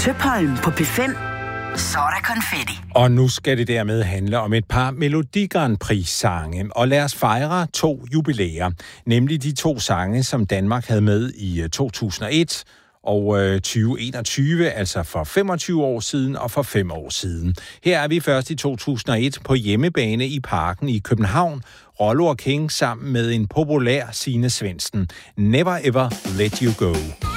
Tøpholm på P5. Så er der konfetti. Og nu skal det dermed handle om et par Melodi Grand Prix-sange. Og lad os fejre 2 jubilæer. Nemlig de 2 sange, som Danmark havde med i 2001 og 2021, altså for 25 år siden og for 5 år siden. Her er vi først i 2001 på hjemmebane i Parken i København. Rollo og King sammen med en populær Signe Svendsen. Never Ever Let You Go.